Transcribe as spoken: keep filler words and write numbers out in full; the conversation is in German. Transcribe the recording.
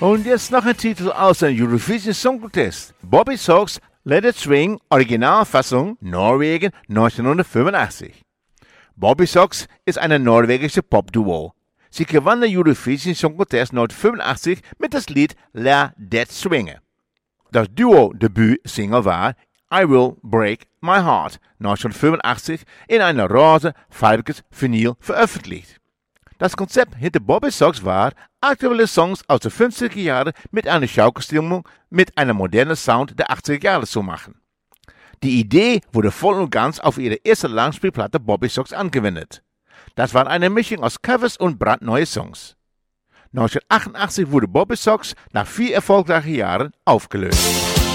Und jetzt noch ein Titel aus dem Eurovision Song Contest. Bobby Sox Let It Swing, Originalfassung, Norwegen neunzehnhundertfünfundachtzig. Bobby Sox ist eine norwegische Popduo. Sie gewann den Eurovision Song Contest neunzehnhundertfünfundachtzig mit das Lied Let That Swingen. Das Duo-Debüt-Single war I Will Break My Heart neunzehnhundertfünfundachtzig in einer rosa, farbiges Vinyl veröffentlicht. Das Konzept hinter Bobby Sox war, aktuelle Songs aus den fünfziger Jahren mit einer Schaukelstimmung mit einem modernen Sound der achtziger Jahre zu machen. Die Idee wurde voll und ganz auf ihre erste Langspielplatte Bobby Sox angewendet. Das war eine Mischung aus Covers und brandneue Songs. neunzehnhundertachtundachtzig wurde Bobby Sox nach vier erfolgreichen Jahren aufgelöst.